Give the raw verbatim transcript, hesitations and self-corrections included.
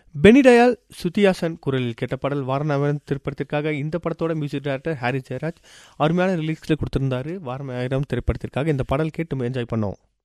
பெனி டயால் சுத்தியாசன் குரலில் கேட்ட பாடல் வாரணாயிரம் திரைப்படத்திற்காக. இந்த படத்தோட மியூசிக் டைரக்டர் ஹாரி ஜெயராஜ் அருமையான ரிலீக்ஸில் கொடுத்துருந்தாரு. வாரணாயிரம் திரைப்படத்திற்காக இந்த பாடல் கேட்டு என்ஜாய் பண்ணோம்.